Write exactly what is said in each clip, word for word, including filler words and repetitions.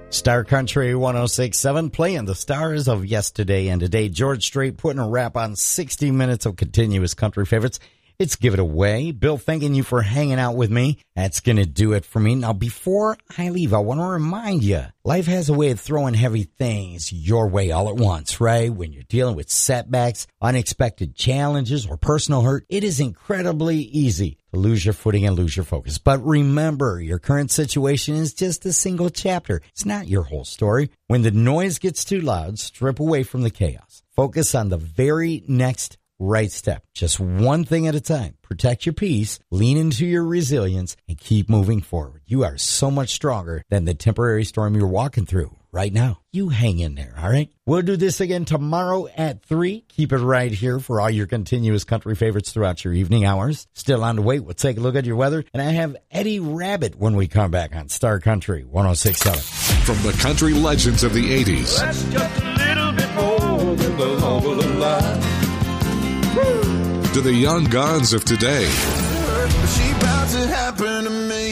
Star Country one oh six point seven, playing the stars of yesterday and today. George Strait putting a wrap on sixty minutes of continuous country favorites. It's Give It Away. Bill, thanking you for hanging out with me. That's going to do it for me. Now, before I leave, I want to remind you, life has a way of throwing heavy things your way all at once, right? When you're dealing with setbacks, unexpected challenges, or personal hurt, it is incredibly easy to lose your footing and lose your focus. But remember, your current situation is just a single chapter. It's not your whole story. When the noise gets too loud, strip away from the chaos. Focus on the very next right step. Just one thing at a time. Protect your peace, lean into your resilience, and keep moving forward. You are so much stronger than the temporary storm you're walking through right now. You hang in there, all right? We'll do this again tomorrow at three. Keep it right here for all your continuous country favorites throughout your evening hours. Still on the way, we'll take a look at your weather. And I have Eddie Rabbitt when we come back on Star Country one oh six point seven. From the country legends of the eighties. That's just a little bit more than the love of the life. To the young guns of today. She about to happen to me.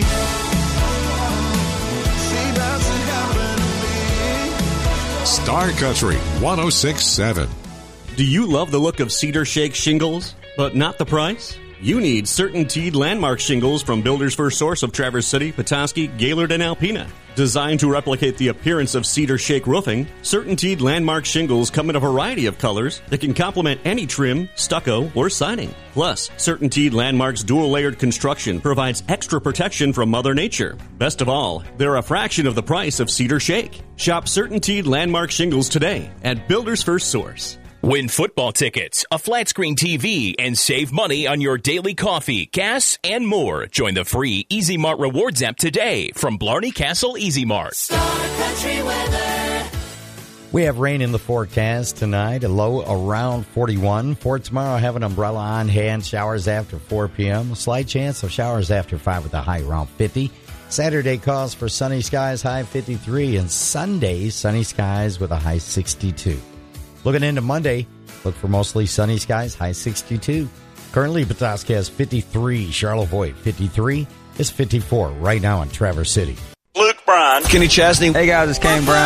She about to happen to me. Star Country one oh six point seven. Do you love the look of Cedar Shake shingles, but not the price? You need CertainTeed Landmark shingles from Builder's First Source of Traverse City, Petoskey, Gaylord, and Alpena. Designed to replicate the appearance of Cedar Shake roofing, CertainTeed Landmark shingles come in a variety of colors that can complement any trim, stucco, or siding. Plus, CertainTeed Landmark's dual-layered construction provides extra protection from Mother Nature. Best of all, they're a fraction of the price of Cedar Shake. Shop CertainTeed Landmark shingles today at Builder's First Source. Win football tickets, a flat screen T V, and save money on your daily coffee, gas, and more. Join the free Easy Mart Rewards app today from Blarney Castle Easy Mart. Star Country weather. We have rain in the forecast tonight, a low around forty-one. For tomorrow, have an umbrella on hand, showers after four p.m. A slight chance of showers after five with a high around fifty. Saturday calls for sunny skies, high fifty-three, and Sunday, sunny skies with a high sixty-two. Looking into Monday, look for mostly sunny skies, high sixty-two. Currently, Petoskey has fifty-three, Charlevoix fifty-three. It's fifty-four right now in Traverse City. Luke Bryan, Kenny Chesney. Hey guys, it's Kane Brown.